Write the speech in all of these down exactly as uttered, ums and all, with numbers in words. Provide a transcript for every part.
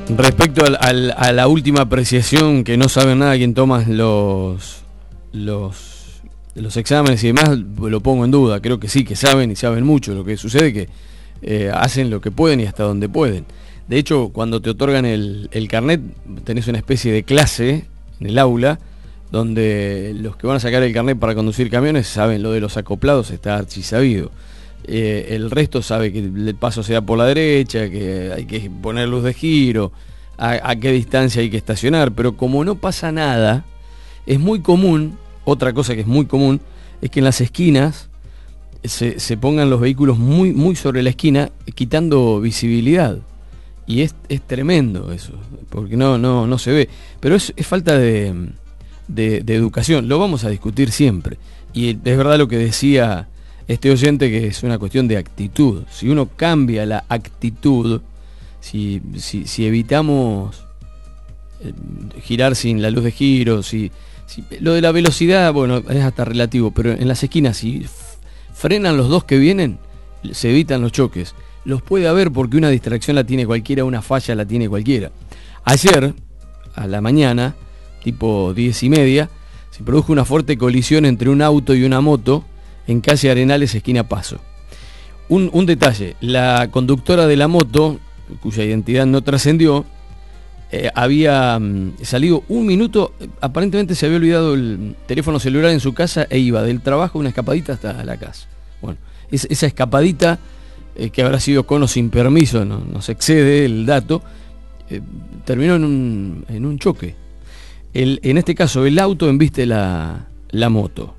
Respecto al, al, a la última apreciación, que no saben nada quien toma los, los, los exámenes y demás, lo pongo en duda. Creo que sí, que saben y saben mucho. Lo que sucede es que eh, hacen lo que pueden y hasta donde pueden. De hecho, cuando te otorgan el, el carnet, tenés una especie de clase en el aula, donde los que van a sacar el carnet para conducir camiones saben lo de los acoplados, está archisabido. Eh, el resto sabe que el paso sea por la derecha, que hay que poner luz de giro, a, a qué distancia hay que estacionar, pero como no pasa nada, es muy común, otra cosa que es muy común, es que en las esquinas se, se pongan los vehículos muy, muy sobre la esquina, quitando visibilidad. Y es, es tremendo eso, porque no, no, no se ve. Pero es, es falta de, de, de educación, lo vamos a discutir siempre. Y es verdad lo que decía este oyente, que es una cuestión de actitud. Si uno cambia la actitud, si, si, si evitamos eh, girar sin la luz de giro, si, si, lo de la velocidad, bueno, es hasta relativo, pero en las esquinas, si frenan los dos que vienen, se evitan los choques. Los puede haber porque una distracción la tiene cualquiera, una falla la tiene cualquiera. Ayer, a la mañana, tipo diez y media, se produjo una fuerte colisión entre un auto y una moto en calle Arenales, esquina Paso. Un, un detalle, la conductora de la moto, cuya identidad no trascendió, eh, había mm, salido un minuto, aparentemente se había olvidado el teléfono celular en su casa e iba del trabajo una escapadita hasta la casa. Bueno, es, esa escapadita, eh, que habrá sido con o sin permiso, no, no se excede el dato, eh, terminó en un, en un choque. El, en este caso, el auto embiste la, la moto.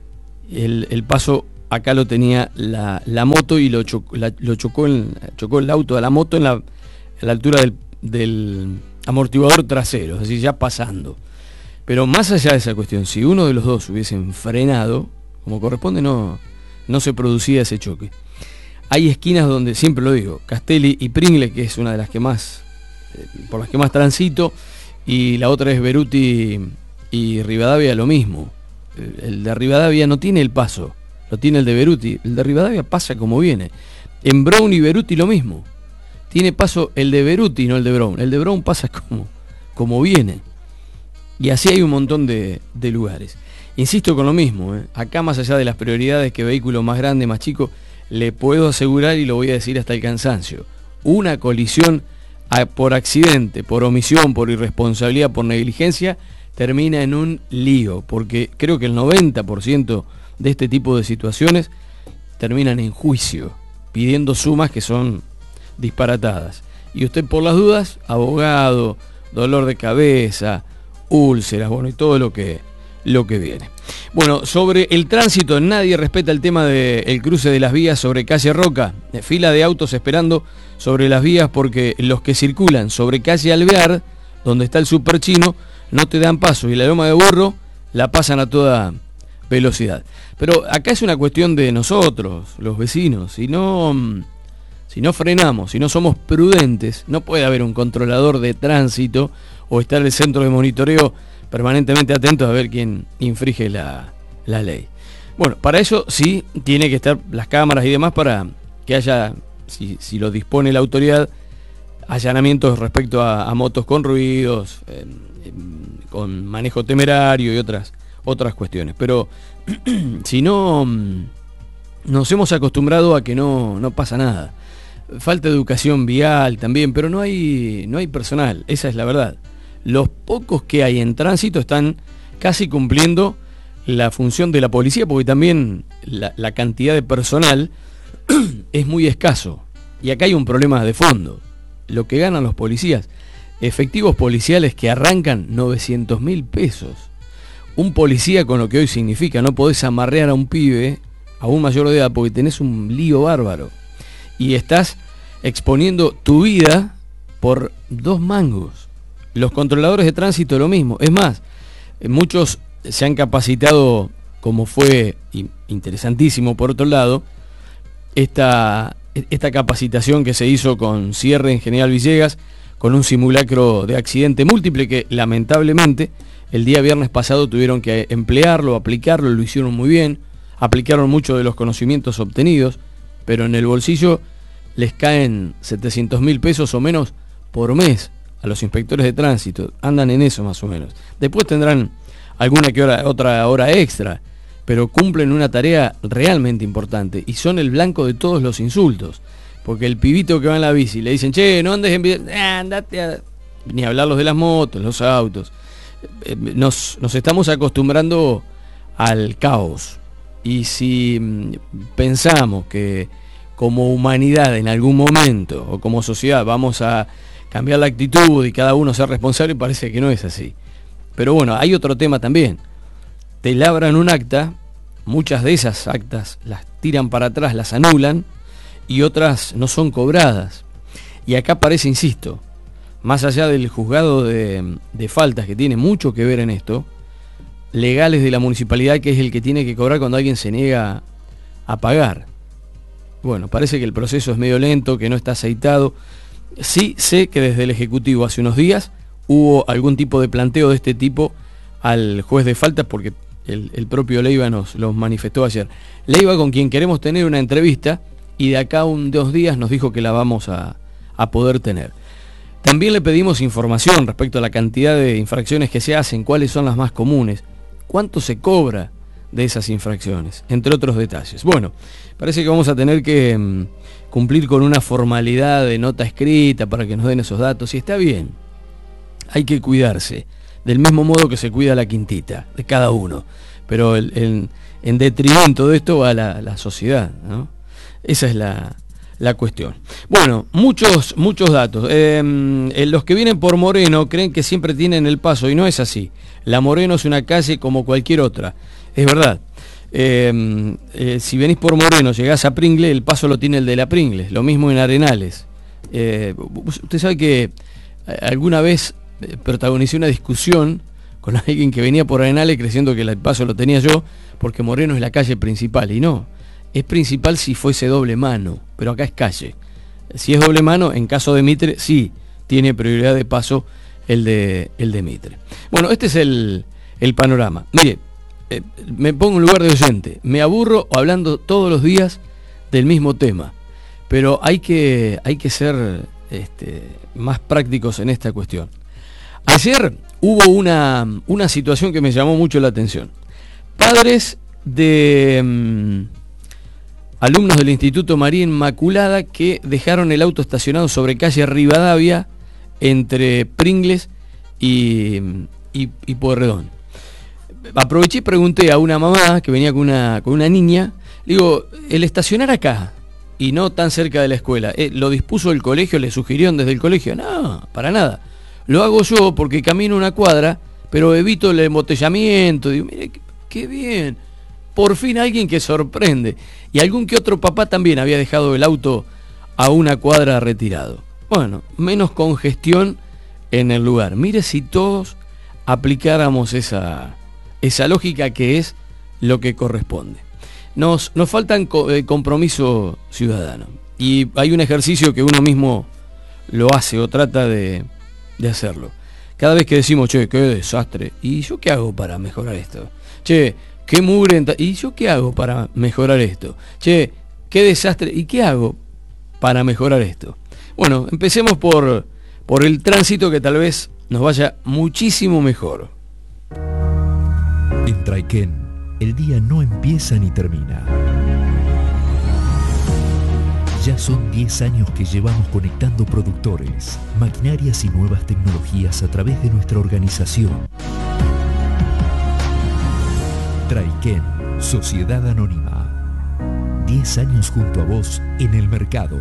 El, el paso acá lo tenía la, la moto y lo, cho, la, lo chocó, el, chocó el auto a la moto en la, en la altura del, del amortiguador trasero, es decir, ya pasando. Pero más allá de esa cuestión, si uno de los dos hubiesen frenado como corresponde, no, no se producía ese choque. Hay esquinas donde, siempre lo digo, Castelli y Pringle, que es una de las que más, eh, por las que más transito, y la otra es Beruti y Rivadavia, lo mismo. El de Rivadavia no tiene el paso, lo tiene el de Beruti. El de Rivadavia pasa como viene. En Brown y Beruti lo mismo. Tiene paso el de Beruti, no el de Brown. El de Brown pasa como, como viene. Y así hay un montón de, de lugares. Insisto con lo mismo, ¿eh? Acá, más allá de las prioridades, que vehículo más grande, más chico, le puedo asegurar, y lo voy a decir hasta el cansancio, una colisión a, por accidente, por omisión, por irresponsabilidad, por negligencia, termina en un lío, porque creo que el noventa por ciento de este tipo de situaciones terminan en juicio, pidiendo sumas que son disparatadas. Y usted, por las dudas, abogado, dolor de cabeza, úlceras, bueno, y todo lo que, lo que viene. Bueno, sobre el tránsito, nadie respeta el tema del cruce de las vías sobre calle Roca. Fila de autos esperando sobre las vías porque los que circulan sobre calle Alvear, donde está el Super Chino, no te dan paso, y la Loma de Burro la pasan a toda velocidad. Pero acá es una cuestión de nosotros, los vecinos. Si no, si no frenamos, si no somos prudentes, no puede haber un controlador de tránsito o estar el centro de monitoreo permanentemente atentos a ver quién infringe la, la ley. Bueno, para eso sí tiene que estar las cámaras y demás, para que haya, si, si lo dispone la autoridad, allanamientos respecto a, a motos con ruidos, eh, eh, con manejo temerario y otras, otras cuestiones. Pero si no, nos hemos acostumbrado a que no, no pasa nada. Falta educación vial también, pero no hay, no hay personal, esa es la verdad. Los pocos que hay en tránsito están casi cumpliendo la función de la policía, porque también la, la cantidad de personal es muy escaso. Y acá hay un problema de fondo. Lo que ganan los policías, efectivos policiales que arrancan novecientos mil pesos. Un policía, con lo que hoy significa, no podés amarrear a un pibe, a un mayor de edad, porque tenés un lío bárbaro. Y estás exponiendo tu vida por dos mangos. Los controladores de tránsito lo mismo. Es más, muchos se han capacitado, como fue interesantísimo por otro lado, esta, esta capacitación que se hizo con cierre en General Villegas, con un simulacro de accidente múltiple que lamentablemente el día viernes pasado tuvieron que emplearlo, aplicarlo, lo hicieron muy bien, aplicaron mucho de los conocimientos obtenidos, pero en el bolsillo les caen setecientos mil pesos o menos por mes a los inspectores de tránsito, andan en eso más o menos. Después tendrán alguna que hora, otra hora extra, pero cumplen una tarea realmente importante y son el blanco de todos los insultos. Porque el pibito que va en la bici le dicen, che, no andes en bici, ah, andate a... ni hablar los de las motos, los autos. Nos, nos estamos acostumbrando al caos. Y si pensamos que como humanidad en algún momento, o como sociedad, vamos a cambiar la actitud y cada uno ser responsable, parece que no es así. Pero bueno, hay otro tema también. Te labran un acta, muchas de esas actas las tiran para atrás, las anulan, y otras no son cobradas. Y acá parece, insisto, más allá del juzgado de, de faltas, que tiene mucho que ver en esto, legales de la municipalidad, que es el que tiene que cobrar cuando alguien se niega a pagar. Bueno, parece que el proceso es medio lento, que no está aceitado. Sí sé que desde el Ejecutivo hace unos días hubo algún tipo de planteo de este tipo al juez de faltas, porque el, el propio Leiva nos lo manifestó ayer. Leiva, con quien queremos tener una entrevista, y de acá a un dos días nos dijo que la vamos a, a poder tener. También le pedimos información respecto a la cantidad de infracciones que se hacen, cuáles son las más comunes, cuánto se cobra de esas infracciones, entre otros detalles. Bueno, parece que vamos a tener que um, cumplir con una formalidad de nota escrita para que nos den esos datos, y está bien, hay que cuidarse, del mismo modo que se cuida la quintita de cada uno, pero el, el, en detrimento de esto va la, la sociedad, ¿no? Esa es la, la cuestión. Bueno, muchos, muchos datos. Eh, los que vienen por Moreno creen que siempre tienen el paso, y no es así. La Moreno es una calle como cualquier otra, es verdad. Eh, eh, si venís por Moreno, llegás a Pringles, el paso lo tiene el de la Pringles, lo mismo en Arenales. Eh, usted sabe que alguna vez protagonicé una discusión con alguien que venía por Arenales creyendo que el paso lo tenía yo, porque Moreno es la calle principal, y no. Es principal si fuese doble mano, pero acá es calle. Si es doble mano, en caso de Mitre, sí, tiene prioridad de paso el de, el de Mitre. Bueno, este es el, el panorama. Mire, eh, me pongo en lugar de oyente. Me aburro hablando todos los días del mismo tema, pero hay que, hay que ser este, más prácticos en esta cuestión. Ayer hubo una, una situación que me llamó mucho la atención. Padres de... Mmm, alumnos del Instituto María Inmaculada que dejaron el auto estacionado sobre calle Rivadavia entre Pringles y, y, y Pueyrredón. Aproveché y pregunté a una mamá que venía con una, con una niña, digo, el estacionar acá y no tan cerca de la escuela, ¿eh, lo dispuso el colegio, le sugirieron desde el colegio? No, para nada. Lo hago yo porque camino una cuadra, pero evito el embotellamiento. Digo, mire, qué, qué bien. Por fin alguien que sorprende. Y algún que otro papá también había dejado el auto a una cuadra retirado. Bueno, menos congestión en el lugar. Mire si todos aplicáramos esa, esa lógica, que es lo que corresponde. Nos, nos falta co- eh, compromiso ciudadano. Y hay un ejercicio que uno mismo lo hace o trata de, de hacerlo. Cada vez que decimos, che, qué desastre, ¿y yo qué hago para mejorar esto? Che, qué mugre, ¿y yo qué hago para mejorar esto? Che, qué desastre, ¿y qué hago para mejorar esto? Bueno, empecemos por, por el tránsito, que tal vez nos vaya muchísimo mejor. En Traiquén, el día no empieza ni termina. Ya son diez años que llevamos conectando productores, maquinarias y nuevas tecnologías a través de nuestra organización. Traiquén, Sociedad Anónima. diez años junto a vos en el mercado.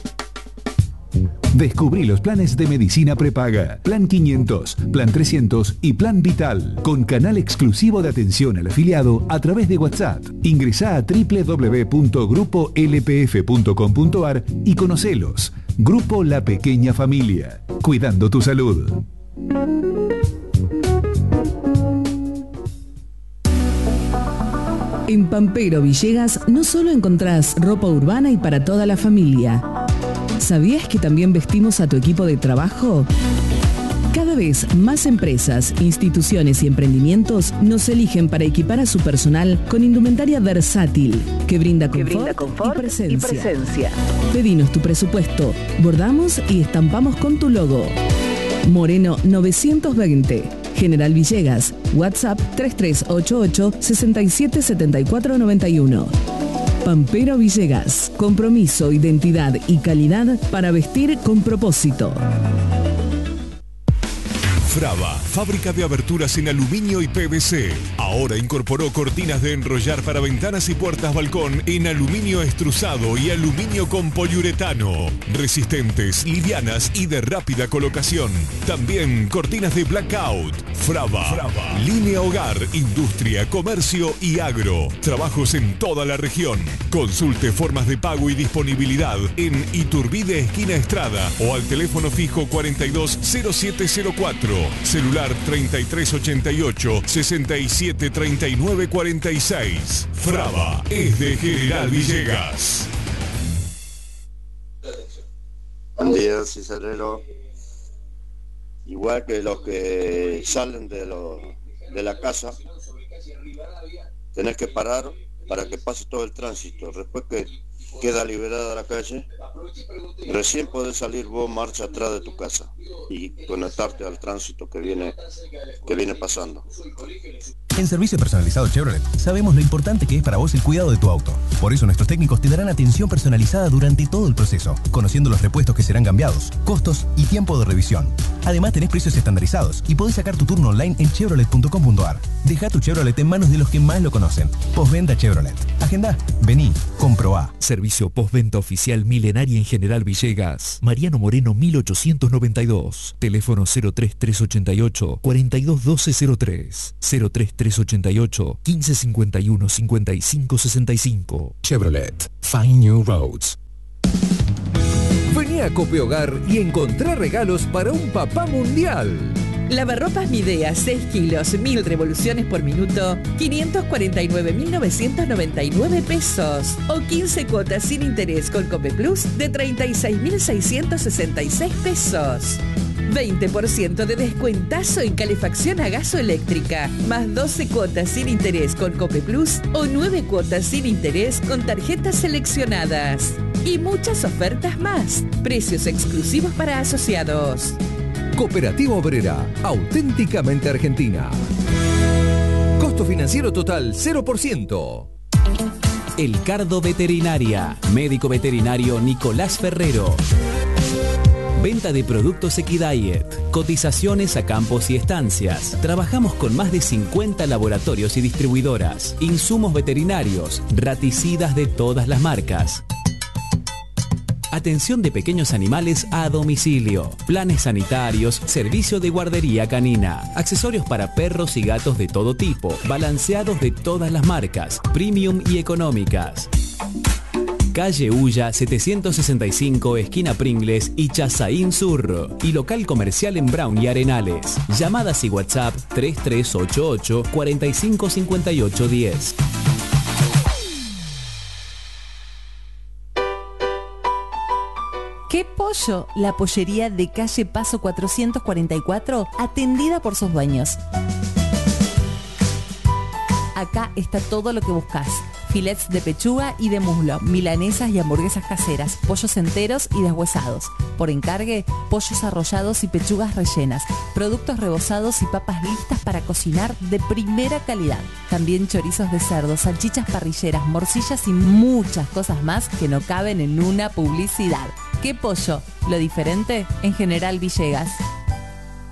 Descubrí los planes de medicina prepaga, Plan quinientos, Plan trescientos y Plan Vital, con canal exclusivo de atención al afiliado a través de WhatsApp. Ingresá a doble u doble u doble u punto grupo l p f punto com punto a r y conocelos. Grupo La Pequeña Familia, cuidando tu salud. En Pampero Villegas no solo encontrás ropa urbana y para toda la familia. ¿Sabías que también vestimos a tu equipo de trabajo? Cada vez más empresas, instituciones y emprendimientos nos eligen para equipar a su personal con indumentaria versátil que brinda confort, que brinda confort y, presencia. y presencia. Pedinos tu presupuesto, bordamos y estampamos con tu logo. Moreno novecientos veinte. General Villegas. WhatsApp tres tres ocho ocho, seis siete siete cuatro nueve uno. Pampero Villegas. Compromiso, identidad y calidad para vestir con propósito. Frava, fábrica de aberturas en aluminio y P V C. Ahora incorporó cortinas de enrollar para ventanas y puertas balcón en aluminio extrusado y aluminio con poliuretano. Resistentes, livianas y de rápida colocación. También cortinas de blackout. Frava, Frava. Línea hogar, industria, comercio y agro. Trabajos en toda la región. Consulte formas de pago y disponibilidad en Iturbide esquina Estrada o al teléfono fijo cuarenta y dos cero siete cero cuatro. Celular treinta y tres ochenta y ocho, sesenta y siete treinta y nueve cuarenta y seis. Frava es de General Villegas. Buen día, Cicerero. Igual que los que salen de, lo, de la casa, tenés que parar para que pase todo el tránsito. Después que queda liberada la calle, recién podés salir vos marcha atrás de tu casa y conectarte al tránsito que viene, que viene pasando. En Servicio Personalizado Chevrolet sabemos lo importante que es para vos el cuidado de tu auto. Por eso nuestros técnicos te darán atención personalizada durante todo el proceso, conociendo los repuestos que serán cambiados, costos y tiempo de revisión. Además tenés precios estandarizados y podés sacar tu turno online en chevrolet punto com punto a r. Deja tu Chevrolet en manos de los que más lo conocen. Postventa Chevrolet. Agenda, vení, comprobá. Servicio postventa oficial Milenaria en General Villegas. Mariano Moreno mil ochocientos noventa y dos. Teléfono cero tres tres ochenta y ocho, cuarenta y dos doce cero tres. cero tres tres ochenta y ocho, quince cincuenta y uno, cincuenta y cinco sesenta y cinco. Chevrolet. Find new roads. Vení a Cope Hogar y encontrá regalos para un papá mundial. Lavarropas Midea, seis kilos, mil revoluciones por minuto, quinientos cuarenta y nueve mil novecientos noventa y nueve pesos. O quince cuotas sin interés con Cope Plus de treinta y seis mil seiscientos sesenta y seis pesos. veinte por ciento de descuentazo en calefacción a gas o eléctrica, más doce cuotas sin interés con Cope Plus o nueve cuotas sin interés con tarjetas seleccionadas. Y muchas ofertas más. Precios exclusivos para asociados. Cooperativa Obrera, auténticamente argentina. Costo financiero total cero por ciento. El Cardo Veterinaria, médico veterinario Nicolás Ferrero. Venta de productos Equidiet, cotizaciones a campos y estancias. Trabajamos con más de cincuenta laboratorios y distribuidoras, insumos veterinarios, raticidas de todas las marcas. Atención de pequeños animales a domicilio, planes sanitarios, servicio de guardería canina, accesorios para perros y gatos de todo tipo, balanceados de todas las marcas, premium y económicas. Calle Ulla setecientos sesenta y cinco, esquina Pringles y Chazaín Sur. Y local comercial en Brown y Arenales. Llamadas y WhatsApp tres tres ocho ocho, cuarenta y cinco cincuenta y ocho diez. ¿Qué pollo? La pollería de calle Paso cuatrocientos cuarenta y cuatro, atendida por sus dueños. Acá está todo lo que buscas. Filets de pechuga y de muslo, milanesas y hamburguesas caseras, pollos enteros y deshuesados. Por encargue, pollos arrollados y pechugas rellenas, productos rebozados y papas listas para cocinar de primera calidad. También chorizos de cerdo, salchichas parrilleras, morcillas y muchas cosas más que no caben en una publicidad. ¿Qué pollo? Lo diferente en General Villegas.